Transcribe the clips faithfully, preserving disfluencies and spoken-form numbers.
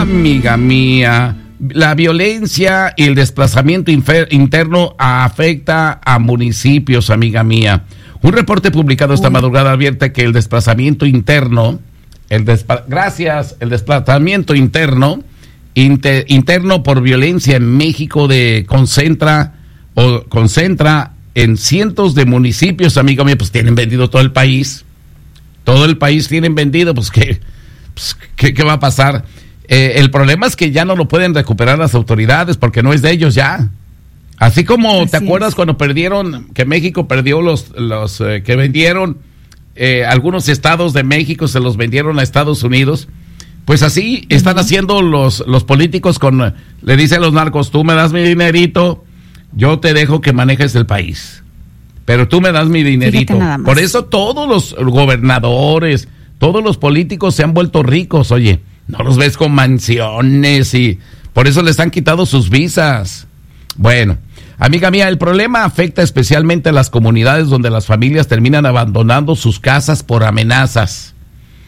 Amiga mía, la violencia y el desplazamiento infer- interno afecta a municipios, amiga mía. Un reporte publicado esta Uy. madrugada advierte que el desplazamiento interno, el despa- gracias, el desplazamiento interno, inter- interno por violencia en México de concentra o concentra en cientos de municipios, amiga mía. Pues tienen vendido todo el país, todo el país tienen vendido, pues qué, pues, qué, qué va a pasar. Eh, el problema es que ya no lo pueden recuperar las autoridades porque no es de ellos ya. Así como Así te acuerdas es. cuando perdieron, que México perdió los, los eh, que vendieron eh, algunos estados de México, se los vendieron a Estados Unidos. Pues así uh-huh. están haciendo los, los políticos con, le dicen a los narcos, tú me das mi dinerito, yo te dejo que manejes el país, pero tú me das mi dinerito. Por eso todos los gobernadores, todos los políticos se han vuelto ricos, oye. No los ves con mansiones y por eso les han quitado sus visas. Bueno, amiga mía, el problema afecta especialmente a las comunidades donde las familias terminan abandonando sus casas por amenazas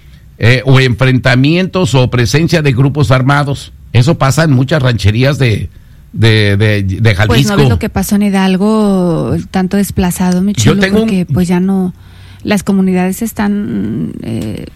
eh, o enfrentamientos o presencia de grupos armados. Eso pasa en muchas rancherías de, de, de, de Jalisco. Pues no ves lo que pasó en Hidalgo, tanto desplazado, mi chulo, Yo tengo porque un... pues ya no... Las comunidades están eh,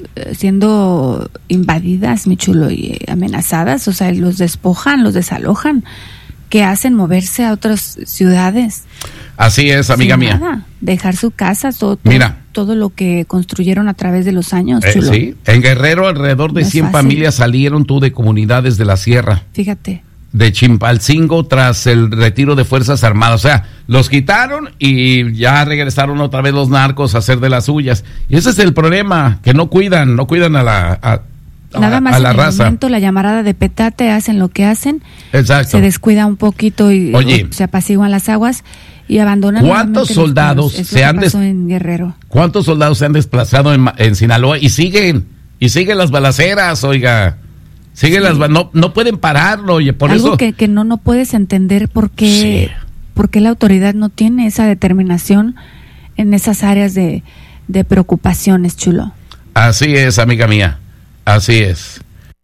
siendo invadidas, mi chulo, y eh, amenazadas, o sea, los despojan, los desalojan, que hacen moverse a otras ciudades. Así es, amiga Sin mía. Nada, dejar su casa, todo, todo, Mira, todo lo que construyeron a través de los años, eh, chulo. Sí, en Guerrero alrededor de no cien familias salieron tú de comunidades de la sierra. Fíjate. De Chimpalcingo tras el retiro de Fuerzas Armadas. O sea, los quitaron y ya regresaron otra vez los narcos a hacer de las suyas. Y ese es el problema, que no cuidan, no cuidan a la, a, Nada a, más a la en el raza. momento, la llamarada de petate, hacen lo que hacen. Exacto. Se descuida un poquito y Oye, se apaciguan las aguas y abandonan. ¿Cuántos soldados se han des- en Guerrero? ¿Cuántos soldados se han desplazado en, en Sinaloa y siguen y siguen las balaceras, oiga? Siguen sí. las no no pueden pararlo, oye, por Algo eso que, que no no puedes entender por qué sí. por qué la autoridad no tiene esa determinación en esas áreas de de preocupaciones, chulo. Así es, amiga mía. Así es.